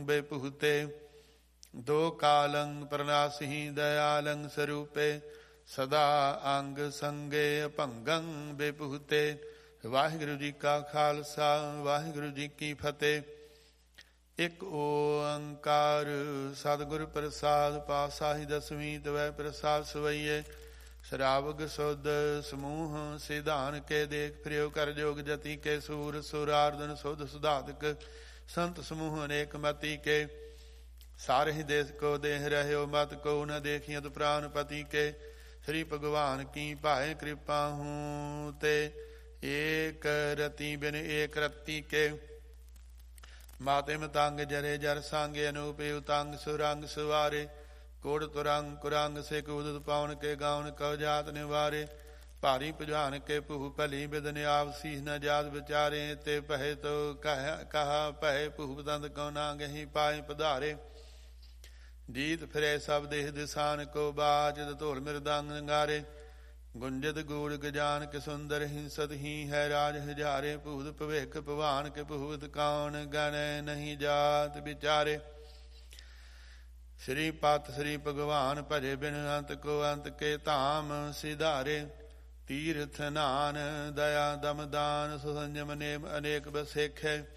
ਬੇਪੁਹਤੇ। ਦੋ ਕਾਲੰ ਪ੍ਰਨਾਸੀ ਦਇਆਲੰ ਸਰੂਪੇ। ਸਦਾ ਅੰਗ ਸੰਗੇ ਅਭੰਗੰ ਬੇਪੁਹਤੇ। ਵਾਹਿਗੁਰੂ ਜੀ ਕਾ ਖਾਲਸਾ ਵਾਹਿਗੁਰੂ ਜੀ ਕੀ ਫਤਿਹ। ਇਕ ਓੰਕਾਰ ਸਤਿਗੁਰ ਪ੍ਰਸਾਦ ਪਾਤਸ਼ਾਹੀ ਦਸਵੀਂ ਤਵੈ ਪ੍ਰਸਾਦ ਸਵਈਏ। ਸ਼ਰਾਵਗ ਸੁਧ ਸਮੂਹ ਸਿਧਾਨ ਕੇ ਦੇਖ ਫਿਰਿਓ ਕਰ ਜੋਗ ਜਤੀ ਕੇ। ਸੂਰ ਸੁਰਾਰਦਨ ਸੁਧ ਸੁਧਾਤਕ ਸੰਤ ਸਮੂਹ ਅਨੇਕ ਮਤੀ ਕੇ। ਸਾਰੇ ਦੇਸ ਕੋ ਦੇਹ ਰਹਿਓ ਮਤ ਕੋ ਨ ਦੇਖਿਯਤ ਪ੍ਰਾਨ ਪਤੀ ਕੇ। ਸ੍ਰੀ ਭਗਵਾਨ ਕੀ ਭਾਏ ਕਿਰਪਾ ਹੂੰ ਤੇ ਏਕ ਰਤੀ ਬਿਨ ਏਕ ਰਤੀ ਕੇ। ਮਾਤੇ ਮਤੰਗ ਜਰੇ ਜਰ ਸੰਗੇ ਅਨੂਪ ਉਤੰਗ ਸੁਰੰਗ ਸੁਵਾਰੇ। ਕੋੜ ਤੁਰੰਗ ਕੁਰੰਗ ਸਿਕ ਉਦਤ ਪਾਉਣ ਕੇ ਗਾਉਣ ਕਉ ਜਾਤ ਨਿਵਾਰੇ। ਭਾਰੀ ਭੁਜਾਨ ਕੇ ਭੂ ਭਲੀ ਬਿਦਨ ਆਪ ਸੀਸ ਨ ਜਾਤ ਵਿਚਾਰੇ। ਤੇ ਪਹਿ ਤੋ ਕਹਾ ਪਹਿ ਭੂ ਦੰਦ ਕਉ ਨਾ ਗਹੀ ਪਾਏ ਪਧਾਰੇ। ਜੀਤ ਫਿਰੇ ਸਭ ਦੇਹ ਦਿਸਾਨ ਕੋ ਬਾਜਦ ਢੋਲ ਮਿਰਦੰਗ ਨਗਾਰੇ। ਗੁੰਜਦ ਗੂੜ ਗਜਾਨ ਕੇ ਸੁੰਦਰ ਹਿੰਸਤ ਹੀ ਹੈ ਰਾਜ ਹਜ਼ਾਰੇ। ਭੂਤ ਭਵਿਖ ਭਵਾਨ ਕੇ ਭੂਤ ਕੌਣ ਗਣ ਨਹੀਂ ਜਾਤ ਵਿਚਾਰੇ। ਸ੍ਰੀ ਪਤ ਸ੍ਰੀ ਭਗਵਾਨ ਭਜੇ ਬਿਨ ਅੰਤ ਕੋ ਅੰਤ ਕੇ ਧਾਮ ਸਿਧਾਰੇ। ਤੀਰਥ ਨਾਨ ਦਇਆ ਦਮ ਦਾਨ ਸੁਸੰਜਮ ਨੇਮ ਅਨੇਕ ਬਸੇਖੈ।